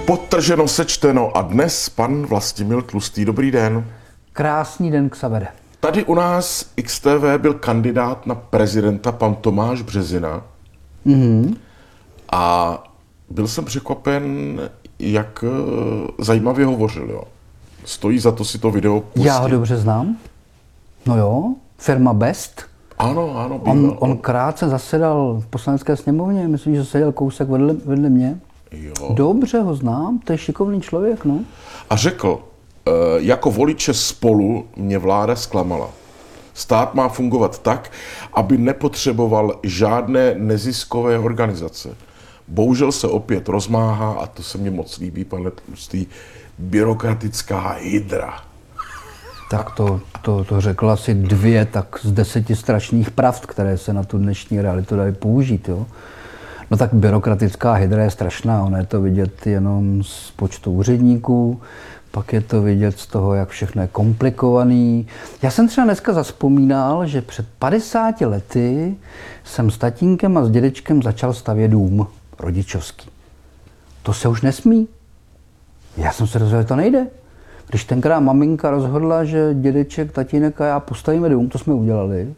Podtrženo, sečteno a dnes pan Vlastimil Tlustý. Dobrý den. Krásný den, Xavere. Tady u nás XTV byl kandidát na prezidenta pan Tomáš Březina. A byl jsem překvapen, jak zajímavě hovořil. Jo. Stojí za to si to video pustit. Já ho dobře znám. No jo, firma Best. Ano. On krátce zasedal v Poslanecké sněmovně, myslím, že seděl kousek vedle mě. Jo. Dobře ho znám, to je šikovný člověk, no. A řekl, jako voliče Spolu mě vláda zklamala. Stát má fungovat tak, aby nepotřeboval žádné neziskové organizace. Bohužel se opět rozmáhá, a to se mně moc líbí, pane Tlustý, byrokratická hydra. Tak to řekl asi 2 tak z 10 strašných pravd, které se na tu dnešní realitu dají použít, jo. No tak byrokratická hydra je strašná, ono je to vidět jenom z počtu úředníků, pak je to vidět z toho, jak všechno je komplikovaný. Já jsem třeba dneska zazpomínal, že před 50 lety jsem s tatínkem a s dědečkem začal stavět dům rodičovský. To se už nesmí. Já jsem se rozhodl, že to nejde. Když tenkrát maminka rozhodla, že dědeček, tatínek a já postavíme dům, to jsme udělali.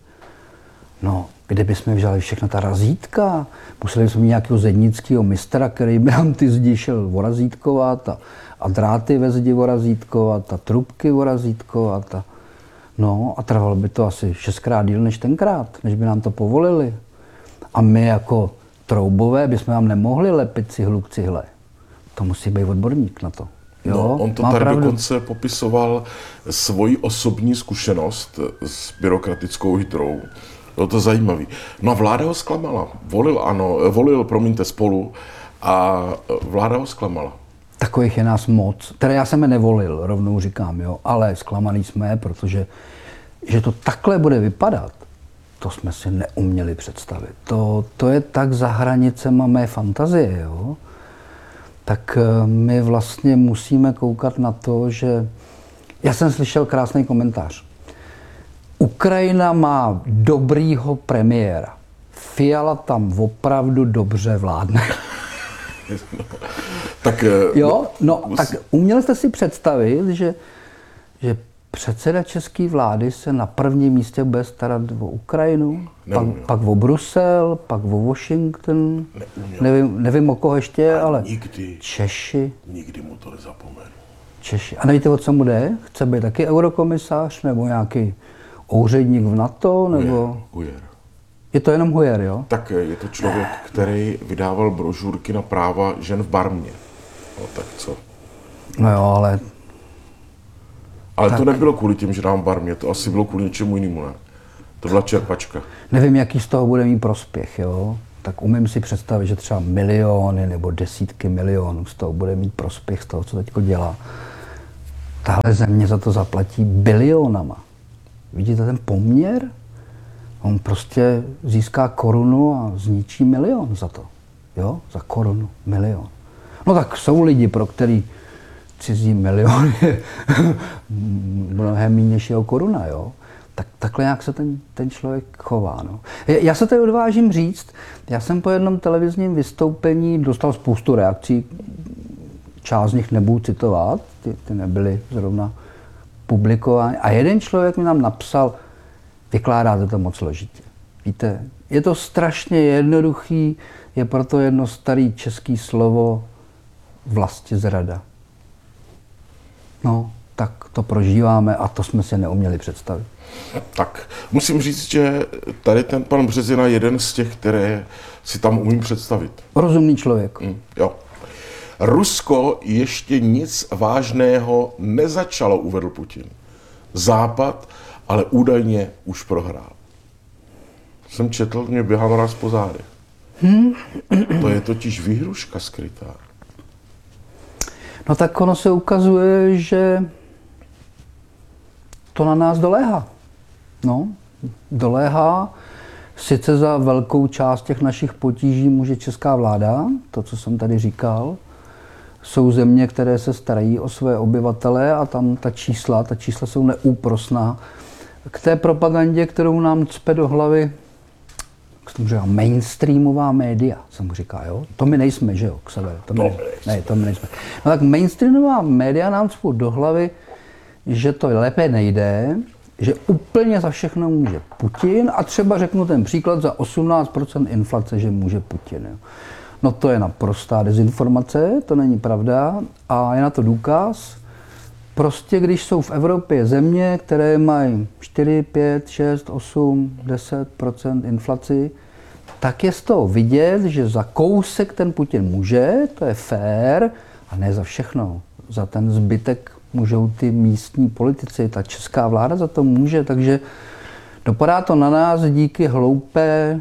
No, kde bychom vzali všechna ta razítka? Museli jsme mít nějakého zednického mistra, který by nám ty zdi šel vorazítkovat a dráty ve zdi vorazítkovat a trubky vorazítkovat. No a trvalo by to asi 6krát díl než tenkrát, než by nám to povolili. A my jako troubové bychom nám nemohli lepit cihlu k cihle. To musí být odborník na to. Jo, no, on to tady dokonce popisoval svoji osobní zkušenost s byrokratickou hydrou. Bylo to zajímavé. No a vláda ho zklamala. Volil, Spolu a vláda ho zklamala. Takových je nás moc. Teda já jsem je nevolil, rovnou říkám, jo, ale zklamaný jsme, protože že to takhle bude vypadat, to jsme si neuměli představit. To je tak za hranicema mé fantazie, jo. Tak my vlastně musíme koukat na to, že... Já jsem slyšel krásný komentář. Ukrajina má dobrýho premiéra. Fiala tam opravdu dobře vládne. Tak, jo, no, tak uměli jste si představit, že předseda české vlády se na prvním místě bude starat o Ukrajinu, pak o Brusel, pak o Washington, nevím o koho ještě, ale nikdy, Češi. Nikdy mu to nezapomenu. Češi. A nevíte, o co mu jde? Chce být taky eurokomisař, nebo nějaký úředník v NATO, nebo... Hujer. Je to jenom hujer, jo? Tak je to člověk, který vydával brožurky na práva žen v Barmě. No tak co? No jo, ale tak... to nebylo kvůli těm ženám v Barmě, to asi bylo kvůli něčemu jinému, ne? To byla čerpačka. Nevím, jaký z toho bude mít prospěch, jo? Tak umím si představit, že třeba miliony nebo desítky milionů z toho bude mít prospěch z toho, co teďko dělá. Tahle země za to zaplatí bilionama. Vidíte ten poměr? On prostě získá korunu a zničí milion za to. Jo? Za korunu, milion. No tak jsou lidi, pro který cizí milion je mnohem méně než jeho koruna, jo? Tak takhle nějak se ten člověk chová, no. Já se tady odvážím říct, já jsem po jednom televizním vystoupení dostal spoustu reakcí, část z nich nebudu citovat, ty nebyly zrovna publikovány. A jeden člověk mi nám napsal, vykládáte to moc složitě. Víte, je to strašně jednoduchý, je proto jedno starý český slovo vlastizrada. No, tak to prožíváme a to jsme si neuměli představit. Tak, musím říct, že tady ten pan Březina je jeden z těch, které si tam umím představit. Rozumný člověk. Jo. Rusko ještě nic vážného nezačalo, uvedl Putin. Západ ale údajně už prohrál. Jsem četl, mě běhal mráz po zádech. To je totiž výhruška skrytá. No tak ono se ukazuje, že to na nás doléhá. No, doléhá. Sice za velkou část těch našich potíží může česká vláda, to, co jsem tady říkal. Jsou země, které se starají o své obyvatele a tam ta čísla jsou neúprosná. K té propagandě, kterou nám cpe do hlavy jak se tomu říká, mainstreamová média, se mu říká, jo? To my nejsme, že jo, Xaver? To my nejsme. No tak mainstreamová média nám cpou do hlavy, že to lépe nejde, že úplně za všechno může Putin a třeba řeknu ten příklad za 18% inflace, že může Putin. Jo. No to je naprostá dezinformace, to není pravda a je na to důkaz. Prostě když jsou v Evropě země, které mají 4, 5, 6, 8, 10% inflaci, tak je z toho vidět, že za kousek ten Putin může, to je fér, a ne za všechno. Za ten zbytek můžou ty místní politici, ta česká vláda za to může, takže dopadá to na nás díky hloupé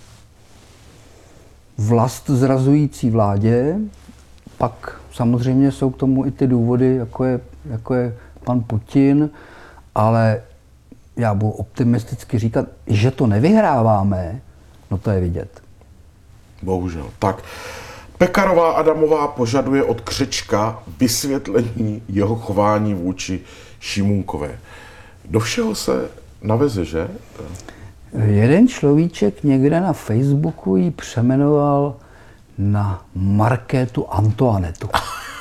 vlast zrazující vládě. Pak samozřejmě jsou k tomu i ty důvody, jako je pan Putin, ale já budu optimisticky říkat, že to nevyhráváme, no to je vidět. Bohužel. Tak, Pekarová Adamová požaduje od Křečka vysvětlení jeho chování vůči Šimůnkové. Do všeho se naveze, že? Jeden človíček někde na Facebooku ji přemenoval na Markétu Antoanetu.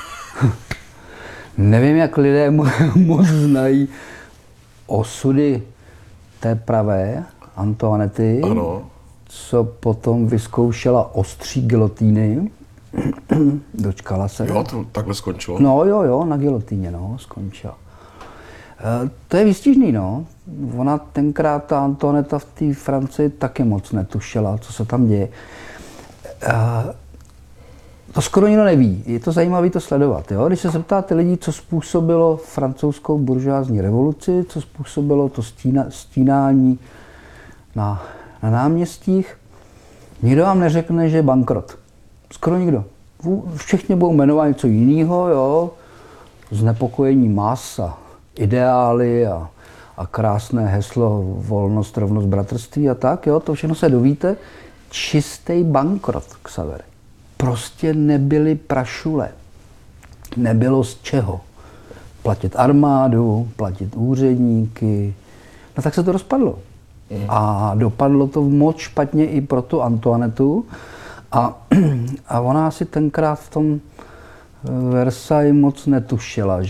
Nevím, jak lidé moc znají osudy té pravé Antoanety, ano. Co potom vyzkoušela ostří gilotýny. Dočkala se. Jo, to takhle skončilo. No jo, na gilotíně, skončila. To je výstižný, Ona tenkrát, ta Antoaneta v té Francii taky moc netušila, co se tam děje. To skoro nikdo neví. Je to zajímavé to sledovat. Jo? Když se zeptáte lidí, co způsobilo francouzskou buržoázní revoluci, co způsobilo to stínání na náměstích, nikdo vám neřekne, že je bankrot. Skoro nikdo. Všichni budou jmenovat něco jiného, jo? Znepokojení mas a ideály a krásné heslo volnost, rovnost, bratrství a tak, jo? To všechno se dovíte. Čistý bankrot, Xaver. Prostě nebyly prašule. Nebylo z čeho. Platit armádu, platit úředníky. No tak se to rozpadlo. A dopadlo to moc špatně i pro tu Antoanetu. A ona si tenkrát v tom Versailles moc netušila,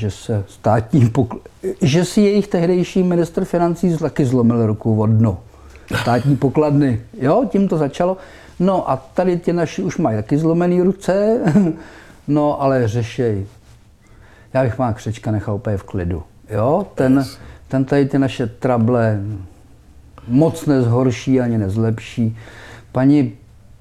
že si jejich tehdejší ministr financí taky zlomil ruku o dno. Státní pokladny. Jo, tím to začalo. No a tady ti naši už mají taky zlomený ruce, no ale řešej. Já bych pana Křečka nechal úplně v klidu. Jo, ten tady ty naše trable moc nezhorší ani nezlepší. Paní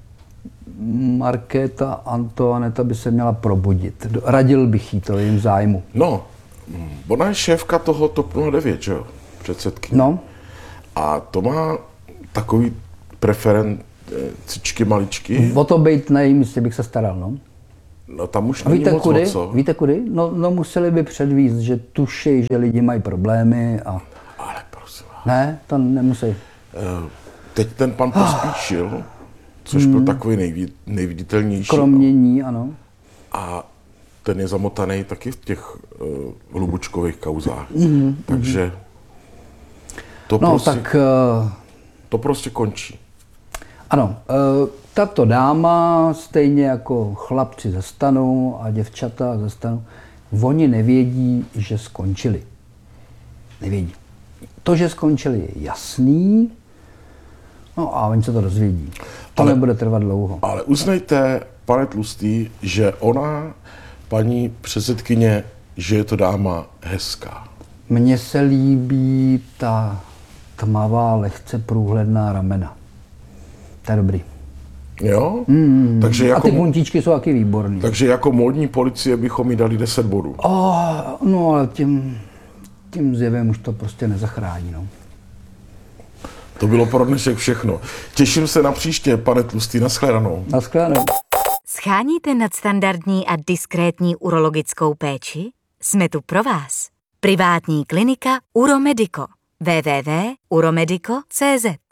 Markéta Antoaneta by se měla probudit. Radil bych jí to jejím zájmu. No, ona je šéfka toho TOP 09, že jo? Předsedkyně. No. A to má takový preferencičky maličky. O to být na jejím místě bych se staral, No tam už není moc kudy? o co. Víte kudy? No museli by předvíst, že tušejí, že lidi mají problémy a... Ale prosím vás. Ne, to nemusí. Teď ten pan Pospíšil, což byl takový nejviditelnější. Kromění, ano. A ten je zamotaný taky v těch hlubučkových kauzách. Takže to, to prostě končí. Ano, tato dáma, stejně jako chlapci ze stanu a děvčata ze stanu, oni nevědí, že skončili. Nevědí. To, že skončili, je jasný, no a oni se to dozvědí. To nebude trvat dlouho. Ale uznejte, pane Tlustý, že ona, paní předsedkyně, že je to dáma hezká. Mně se líbí ta tmavá, lehce průhledná ramena. To je dobrý. Jo? Takže jako, a ty puntíčky jsou taky výborný. Takže jako módní policie bychom jí dali 10 bodů. No ale tím zjevem už to prostě nezachrání. To bylo pro dnešek všechno. Těším se na příště, pane Tlustý, nashledanou. Nashledanou. Scháníte nadstandardní a diskrétní urologickou péči? Jsme tu pro vás. Privátní klinika Uromedico. www.uromedico.cz